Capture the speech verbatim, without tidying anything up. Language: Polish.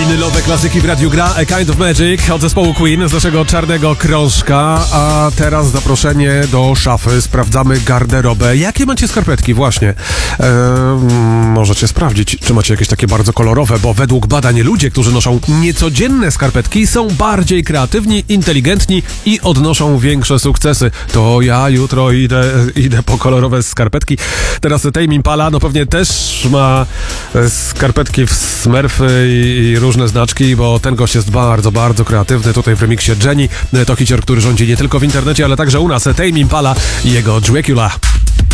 Winylowe klasyki w radiu gra A Kind of Magic od zespołu Queen z naszego czarnego krążka. A teraz zaproszenie do szafy. Sprawdzamy garderobę. Jakie macie skarpetki? Właśnie. Eee, możecie sprawdzić, czy macie jakieś takie bardzo kolorowe, bo według badań ludzie, którzy noszą niecodzienne skarpetki, są bardziej kreatywni, inteligentni i odnoszą większe sukcesy. To ja jutro idę, idę po kolorowe skarpetki. Teraz Tame Impala, no pewnie też ma skarpetki w Smurfy i, i różne znaczki, bo ten gość jest bardzo, bardzo kreatywny. Tutaj w remiksie Jenny to hicior, który rządzi nie tylko w internecie, ale także u nas. Tame Impala i jego Dracula.